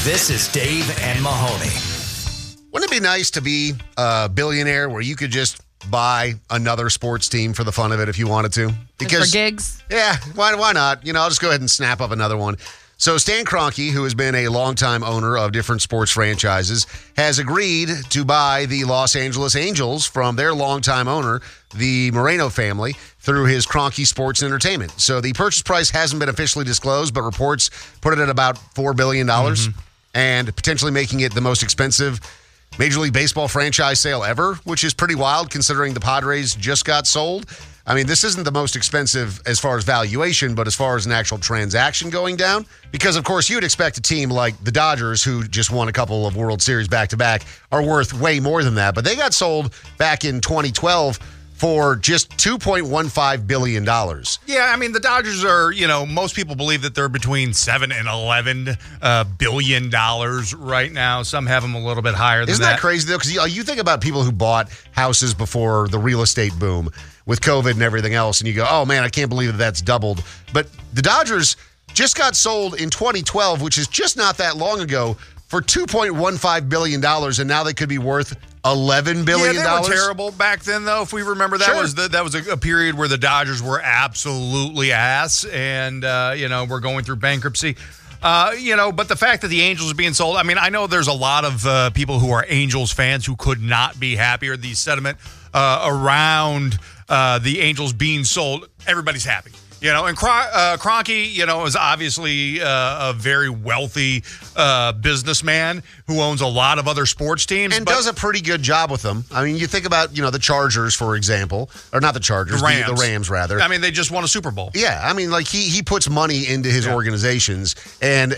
This is Dave and Mahoney. Wouldn't it be nice to be a billionaire where you could just buy another sports team for the fun of it if you wanted to? Because for gigs? Yeah, why not? I'll just go ahead and snap up another one. So Stan Kroenke, who has been a longtime owner of different sports franchises, has agreed to buy the Los Angeles Angels from their longtime owner, the Moreno family, through his Kroenke Sports Entertainment. So the purchase price hasn't been officially disclosed, but reports put it at about $4 billion and potentially making it the most expensive Major League Baseball franchise sale ever, which is pretty wild considering the Padres just got sold. I mean, this isn't the most expensive as far as valuation, but as far as an actual transaction going down. Because, of course, you'd expect a team like the Dodgers, who just won a couple of World Series back-to-back, are worth way more than that. But they got sold back in 2012 for just $2.15 billion. Yeah, I mean, the Dodgers are, most people believe that they're between $7 and $11 billion right now. Some have them a little bit higher than that. Isn't that crazy, though? Because you think about people who bought houses before the real estate boom with COVID and everything else, and you go, oh, man, I can't believe that's doubled. But the Dodgers just got sold in 2012, which is just not that long ago, for $2.15 billion, and now they could be worth $11 billion. Yeah, they were terrible back then, though. If we remember, that was a period where the Dodgers were absolutely ass, and we're going through bankruptcy. But the fact that the Angels are being sold, I mean, I know there's a lot of people who are Angels fans who could not be happier. The sentiment around the Angels being sold, everybody's happy. And Kroenke, is obviously a very wealthy businessman who owns a lot of other sports teams. And does a pretty good job with them. I mean, you think about, the Chargers, for example. Or not the Chargers, the Rams, rather. I mean, they just won a Super Bowl. Yeah, I mean, like, he puts money into his organizations. And,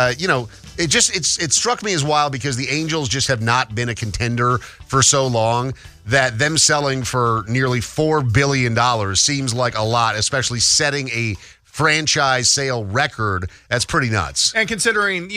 it struck me as wild because the Angels just have not been a contender for so long that them selling for nearly $4 billion seems like a lot, especially setting a franchise sale record. That's pretty nuts. And considering,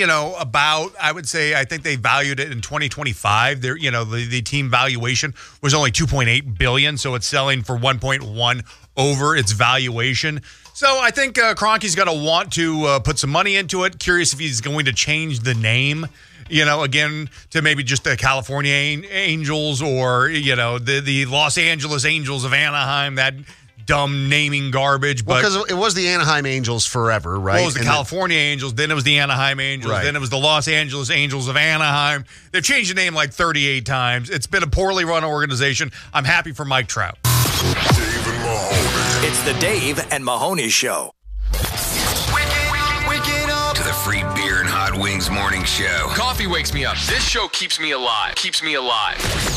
I think they valued it in 2025. The team valuation was only $2.8 billion, so it's selling for 1.1 over its valuation. So I think Kroenke's going to want to put some money into it. Curious if he's going to change the name, again, to maybe just the California Angels or, the Los Angeles Angels of Anaheim, that dumb naming garbage. Well, because it was the Anaheim Angels forever, right? Well, it was the California Angels, then it was the Anaheim Angels, then it was the Los Angeles Angels of Anaheim. They've changed the name like 38 times. It's been a poorly run organization. I'm happy for Mike Trout. Dave and Mahoney. It's the Dave and Mahoney Show. Waking up to the free beer and hot wings morning show. Coffee wakes me up. This show keeps me alive.